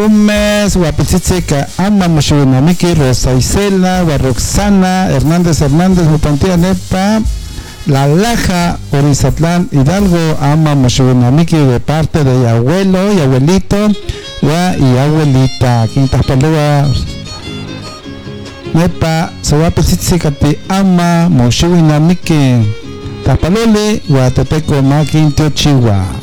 Un mes, guapitzitzika, ama Moshiwinamiki, Rosa Isela, Roxana, Hernández, Mupantía Nepa, La Laja, Orizatlán, Hidalgo, ama Moshiwinamiki de parte de abuelo y abuelito, y abuelita, Quintas Palua, Nepa, Soguapitzitzika, te ama Moshiwinamiki, Tapalole, Guatepeco, Maquintio, Chihuahua.